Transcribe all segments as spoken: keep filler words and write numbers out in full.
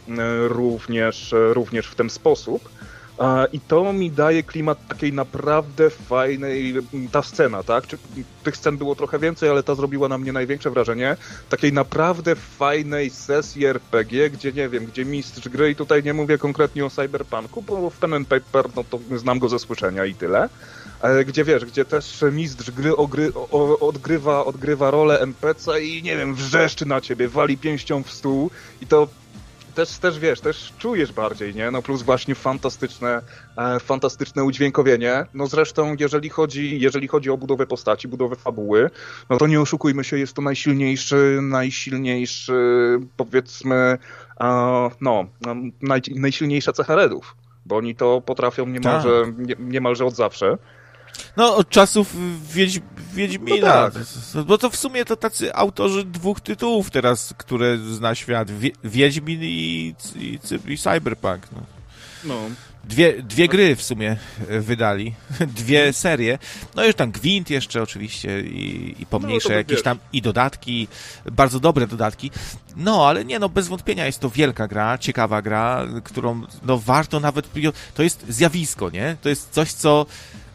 również, również w ten sposób. I to mi daje klimat takiej naprawdę fajnej, ta scena, tak? Tych scen było trochę więcej, ale ta zrobiła na mnie największe wrażenie. Takiej naprawdę fajnej sesji er pe gie, gdzie nie wiem, gdzie mistrz gry, i tutaj nie mówię konkretnie o Cyberpunku, bo w Pen and Paper, no to znam go ze słyszenia i tyle. Gdzie wiesz, gdzie też mistrz gry ogry, o, odgrywa, odgrywa rolę en pe ce i nie wiem, wrzeszczy na ciebie, wali pięścią w stół i to Też, też wiesz, też czujesz bardziej, nie? No plus właśnie fantastyczne, e, fantastyczne udźwiękowienie. No zresztą, jeżeli chodzi, jeżeli chodzi o budowę postaci, budowę fabuły, no to nie oszukujmy się, jest to najsilniejszy, najsilniejszy, powiedzmy, e, no, naj, najsilniejsza cecha Redów, bo oni to potrafią niemalże, nie, niemalże od zawsze. No, od czasów Wiedź... Wiedźmina. No tak. Bo to w sumie to tacy autorzy dwóch tytułów teraz, które zna świat. Wie, Wiedźmin i, i, i Cyberpunk. No. No. Dwie, dwie gry w sumie wydali. Dwie serie. No już tam Gwint jeszcze oczywiście i, i pomniejsze no, jakieś wiesz. tam i dodatki. Bardzo dobre dodatki. No, ale nie, no bez wątpienia jest to wielka gra, ciekawa gra, którą no warto nawet... To jest zjawisko, nie? To jest coś, co...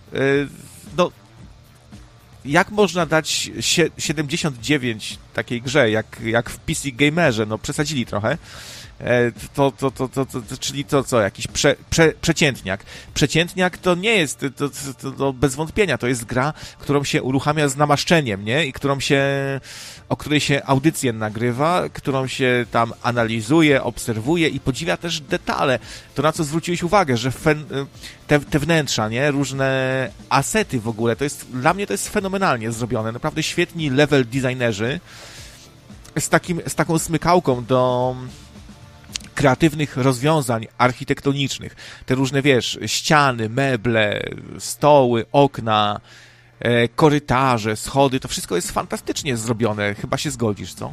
No, jak można dać siedemdziesiąt dziewięć takiej grze, jak, jak w P C Gamerze, no przesadzili trochę, to, to, to, to, to, to czyli to co, jakiś prze, prze, przeciętniak. Przeciętniak to nie jest, to, to, to bez wątpienia, to jest gra, którą się uruchamia z namaszczeniem, nie? I którą się, o której się audycję nagrywa, którą się tam analizuje, obserwuje i podziwia też detale. To, na co zwróciłeś uwagę, że fen, te, te wnętrza, nie? Różne asety w ogóle, to jest, dla mnie to jest fenomenalnie zrobione. Naprawdę świetni level designerzy z takim, z taką smykałką do kreatywnych rozwiązań architektonicznych. Te różne, wiesz, ściany, meble, stoły, okna, e, korytarze, schody, to wszystko jest fantastycznie zrobione. Chyba się zgodzisz, co?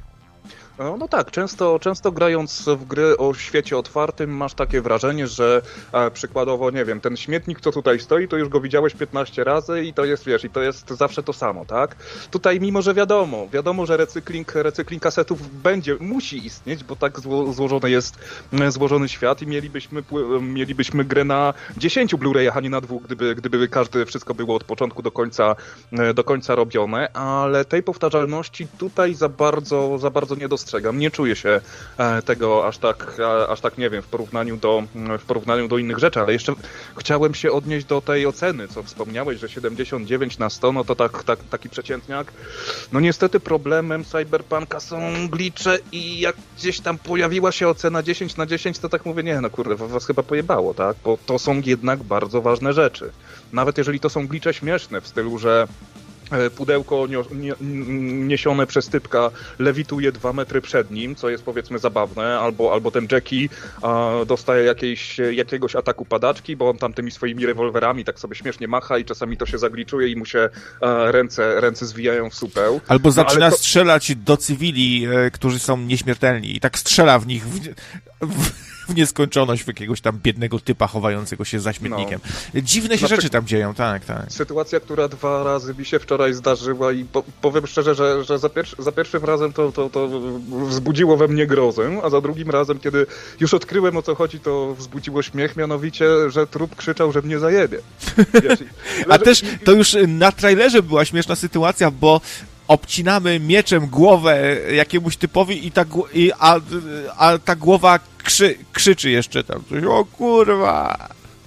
No, no tak, często, często grając w gry o świecie otwartym masz takie wrażenie, że e, przykładowo, nie wiem, ten śmietnik, co tutaj stoi, to już go widziałeś piętnaście razy i to jest, wiesz, i to jest zawsze to samo, tak? Tutaj mimo, że wiadomo, wiadomo, że recykling, recykling kasetów będzie, musi istnieć, bo tak zło, złożony jest złożony świat i mielibyśmy, mielibyśmy grę na dziesięciu Blu-rayach, a nie na dwóch, gdyby, gdyby każdy, wszystko było od początku do końca, do końca robione, ale tej powtarzalności tutaj za bardzo, za bardzo nie dostrzegam. Nie czuję się tego aż tak, aż tak, nie wiem, w porównaniu do, w porównaniu do innych rzeczy, ale jeszcze chciałem się odnieść do tej oceny, co wspomniałeś, że siedemdziesiąt dziewięć na sto, no to tak, tak, taki przeciętniak. No niestety problemem Cyberpunka są glitche i jak gdzieś tam pojawiła się ocena dziesięć na dziesięć, to tak mówię, nie, no kurde, was chyba pojebało, tak? Bo to są jednak bardzo ważne rzeczy. Nawet jeżeli to są glitche śmieszne w stylu, że pudełko niesione przez typka lewituje dwa metry przed nim, co jest powiedzmy zabawne, albo, albo ten Jackie a, dostaje jakiejś, jakiegoś ataku padaczki, bo on tam tymi swoimi rewolwerami tak sobie śmiesznie macha i czasami to się zagliczuje i mu się a, ręce, ręce zwijają w supeł. Albo no, zaczyna to... strzelać do cywili, e, którzy są nieśmiertelni i tak strzela w nich w, w, w nieskończoność w jakiegoś tam biednego typa chowającego się za śmietnikiem. No. Dziwne się rzeczy tam dzieją, tak, tak. Sytuacja, która dwa razy mi się wczoraj zdarzyła i po, powiem szczerze, że, że za, pierwszy, za pierwszym razem to, to, to wzbudziło we mnie grozę, a za drugim razem, kiedy już odkryłem, o co chodzi, to wzbudziło śmiech, mianowicie, że trup krzyczał, że mnie zajebie. Wiesz, a też to już na trailerze była śmieszna sytuacja, bo obcinamy mieczem głowę jakiemuś typowi i ta, i, a, a ta głowa krzy, krzyczy jeszcze tam coś, o kurwa.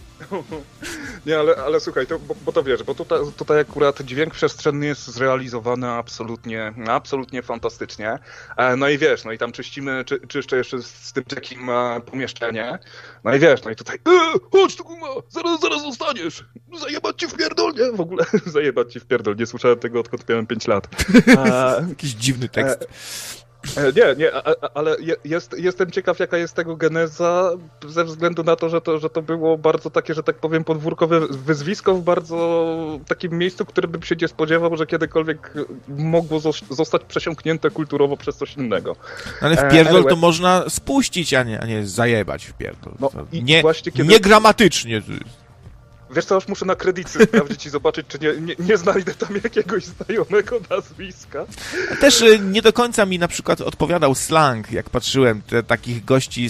Nie, ale, ale słuchaj, to, bo, bo to wiesz, bo tutaj, tutaj akurat dźwięk przestrzenny jest zrealizowany absolutnie, absolutnie fantastycznie. No i wiesz, no i tam czyścimy, czy, czyszczę jeszcze z, z tym takim pomieszczenie. No i wiesz, no i tutaj e, chodź tu guma, zaraz, zaraz zostaniesz, zajebać ci w pierdol, nie? W ogóle zajebać ci w pierdol, nie słyszałem tego odkąd miałem pięć lat. A, jakiś dziwny tekst. Nie, nie, ale jest, jestem ciekaw, jaka jest tego geneza, ze względu na to, że to, że to było bardzo takie, że tak powiem, podwórkowe wyzwisko w bardzo takim miejscu, które bym się nie spodziewał, że kiedykolwiek mogło zostać przesiąknięte kulturowo przez coś innego. Ale w pierdol anyway. To można spuścić, a nie, a nie zajebać w pierdol. No nie, właśnie kiedy... nie gramatycznie. Wiesz co, aż muszę na kredyty sprawdzić i zobaczyć, czy nie, nie, nie znajdę tam jakiegoś znajomego nazwiska. Też nie do końca mi na przykład odpowiadał slang, jak patrzyłem, te, takich gości